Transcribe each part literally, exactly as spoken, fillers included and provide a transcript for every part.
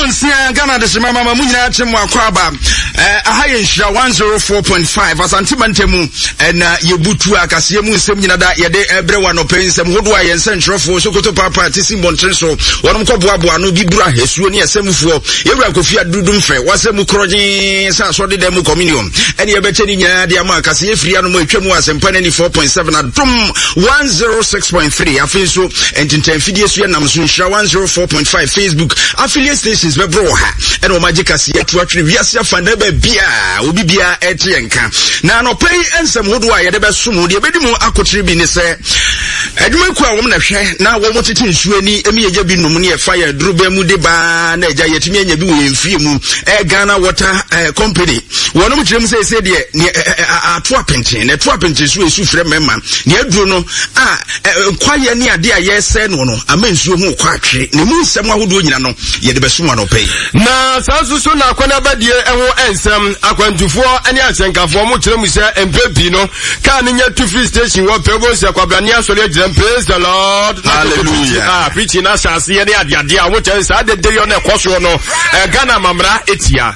Nsia Ghana de Shimama Munya Chemu Akwaba eh ahaye nhira one oh four point five asantibantemu na yebutu akase mu nsem nyina da yede ebrewa no pensem hodo aye nsenthrofo sokoto papa tisi montrenso wonom koboaboa no bibura hesuo ne asemfuo yewura kofi adudum fe wasemu kroje sa so de dem communion ene yebeche ni nyina de ama akase yefiri anu atwemu asempa ni four point seven adum one oh six point three afinso entintem fidie so nam so nhira one oh four point five Facebook affiliate stations bebro ha ene o magikase atu atwe wiase afanda ba bia obi bia etenka na no pay ensem hodo a yede besom de bedimu akotire bi ne se adwuma ku a wo na hwe na wo motete nsuo ni emi yeja bi num ne e fire druba mu de ba na eja yetimi anya bi wo emfie mu e Ghana Water eh, Company wonom kirem se se de ne ato apenten ne to apenten so esu frɛ mema ne aduro no a kwaye ne ade a yese no no ama nsuo hu kwa atwe ne mu nsem ahodo nyina no yede besom no pay na sansusu na akwana badie eho ensem akwantufo ane asenkafo mo kirem se empepi no ka ne nya two free station wo pego se kwabrane asole agirem praise the Lord hallelujah ah preaching na shase ye ne ade ade a wo chen sa de de yo na ekoso no Ghana mamra etia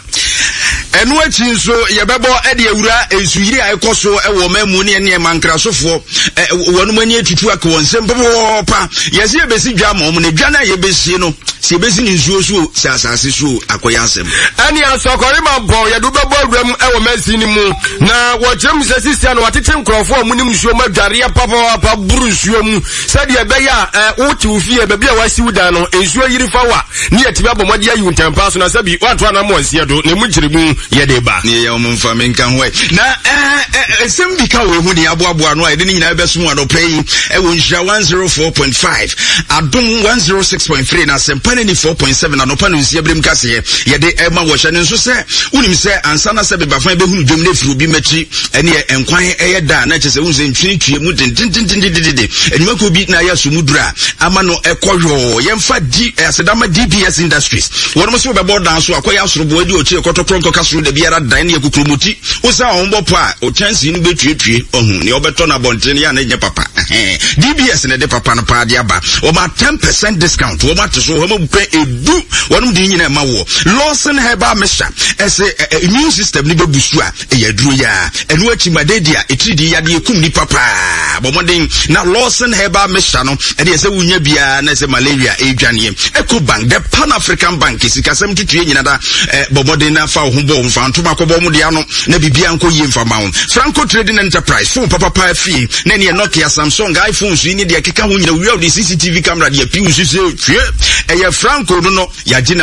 enu achi nso yebebo ede ewura ensuyiri a ekoso ewo mamu ne ne mankrasofo wonum ani atutu aka wonsem popo pa yesi ebesi dwa ma om ne dwa na yebesi no se ebesi ni nsuo so se asase so akoyansem ani asokori mambo yedu bebo awram ewo masi ni mu na wo jem se sisia no watete nkrofo mu nim nsuo madware papa pa buru nsuo mu se de ebeya wuti ufie bebia wasi wudan no nsuo yiri fa wa ne yetiba bomode ayi untampa so na sabi wato na mo ansie do ne mu gyirimu yede ba ne ya mo mfa menka ho na eh sem bi ka we hu ne aboaboa no a yede ni nyina besom anopai ewo nhira one oh four point five adum one oh six point three na sempa ni four point seven anopa no nsia brem kase yede ema wo hye ne nso se unim se ansa na se bebafan be hu dwom na firi obi machi ene enkwan eye da na kyese unse ntwini twie mu dindindindindinde enima ko bi na ya sumudura ama no ekohwo yemfa di asedama D B S Industries wonom se bebo dan so akoya asorobo adi ochi ekotokron kokasoro de biara dan ne ekukrumuti usa onbo pa o chance ni betwetwe ohun ne obeto na bonten ya na nya papa D B S ne de papa no pa de aba o ma ten percent discount o ma teso o ma pe edu wonom de nyina ma wo Lawson Herbal Mixture ese immune system ni bebusu a e yaduro ya enu achi madedia etridi ya de ekum ni papa bomoden na Lawson Herbal Mixture no e de ese wunya bia na ese malaria e dwane Ecobank the Pan African Bank sikasem tutue nyina da bomoden na fa ho bo mfa ntoma ko bo mu de ano na bibia nko yi mfa ma wo Franco Trading Enterprise phone papa pa fi na ne Nokia Samsung iPhone so ni de keka ho nyina wi of the C C T V camera de api usu se tue e ye Franco no no ya